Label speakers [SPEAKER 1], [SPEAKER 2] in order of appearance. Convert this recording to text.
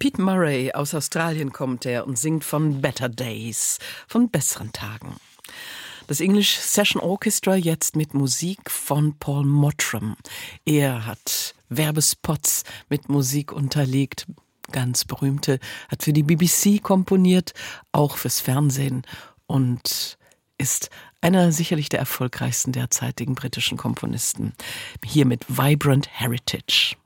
[SPEAKER 1] Pete Murray aus Australien kommt er und singt von Better Days, von besseren Tagen. Das English Session Orchestra jetzt mit Musik von Paul Mottram. Er hat Werbespots mit Musik unterlegt, ganz berühmte, hat für die BBC komponiert, auch fürs Fernsehen und ist einer sicherlich der erfolgreichsten derzeitigen britischen Komponisten. Hier mit Vibrant Heritage.